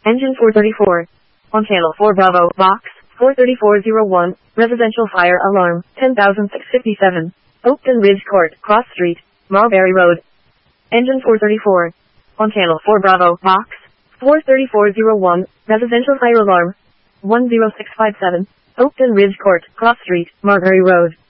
Engine 434. On channel 4 Bravo, box 43401, residential fire alarm, 10,657. Oakton Ridge Court, Cross Street, Marbury Road. Engine 434. On channel 4 Bravo, box 43401, residential fire alarm, 10657. Oakton Ridge Court, Cross Street, Marbury Road.